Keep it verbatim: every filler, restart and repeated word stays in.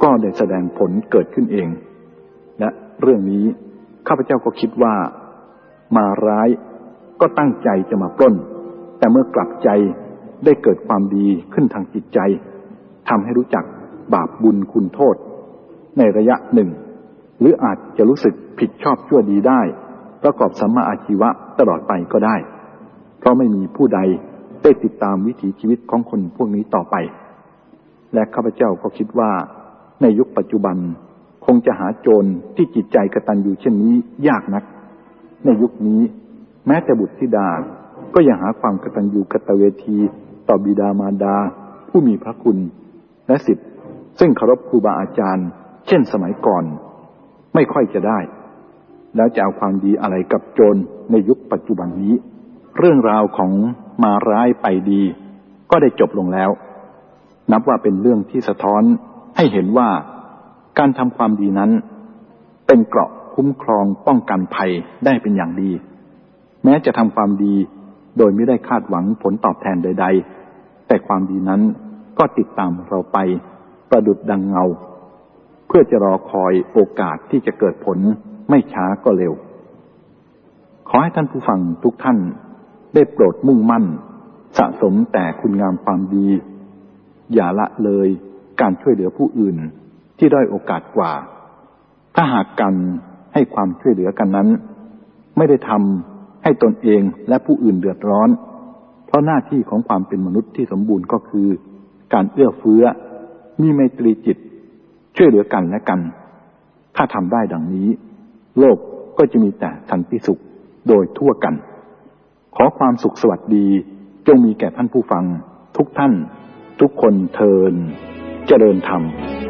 ก็ได้แสดงผลเกิดขึ้นเองและเรื่องนี้ข้าพเจ้าก็คิดว่ามาร้ายก็ตั้งใจจะมาปล้นแต่เมื่อกลับใจได้เกิดความดีขึ้นทางจิตใจทำให้รู้จักบาปบุญคุณโทษในระยะหนึ่งหรืออาจจะรู้สึกผิดชอบชั่วดีได้ประกอบสัมมาอาชีวะตลอดไปก็ได้เพราะไม่มีผู้ใดได้ติดตามวิถีชีวิตของคนพวกนี้ต่อไปและข้าพเจ้าก็คิดว่าในยุคปัจจุบันคงจะหาโจรที่จิตใจกตัญญูเช่นนี้ยากนักในยุคนี้แม้แต่บุตรธิดาก็ยังหาความกตัญญูกตเวทีต่อบิดามารดาผู้มีพระคุณและศิษย์ซึ่งเคารพครูบาอาจารย์เช่นสมัยก่อนไม่ค่อยจะได้แล้วจะเอาความดีอะไรกับโจรในยุคปัจจุบันนี้เรื่องราวของมาร้ายไปดีก็ได้จบลงแล้วนับว่าเป็นเรื่องที่สะท้อนให้เห็นว่าการทำความดีนั้นเป็นเกราะคุ้มครองป้องกันภัยได้เป็นอย่างดีแม้จะทำความดีโดยไม่ได้คาดหวังผลตอบแทนใดๆแต่ความดีนั้นก็ติดตามเราไปประดุจดังเงาเพื่อจะรอคอยโอกาสที่จะเกิดผลไม่ช้าก็เร็วขอให้ท่านผู้ฟังทุกท่านได้โปรดมุ่งมั่นสะสมแต่คุณงามความดีอย่าละเลยการช่วยเหลือผู้อื่นที่ด้อยโอกาสกว่าถ้าหากกันให้ความช่วยเหลือกันนั้นไม่ได้ทำให้ตนเองและผู้อื่นเดือดร้อนเพราะหน้าที่ของความเป็นมนุษย์ที่สมบูรณ์ก็คือการเอื้อเฟื้อมีไมตรีจิตช่วยเหลือกันและกันถ้าทำได้ดังนี้โลกก็จะมีแต่สันติสุขโดยทั่วกันขอความสุขสวัสดีจงมีแก่ท่านผู้ฟังทุกท่านทุกคนเทินเจริญธรรม